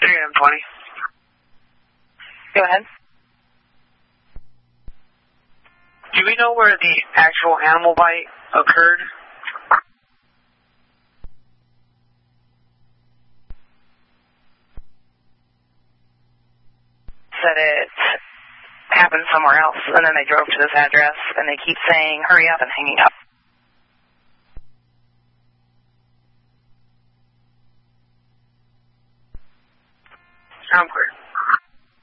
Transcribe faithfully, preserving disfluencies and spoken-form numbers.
M twenty. Go ahead. Do we know where the actual animal bite occurred? Said it happened somewhere else, and then they drove to this address, and they keep saying, hurry up, and hanging up.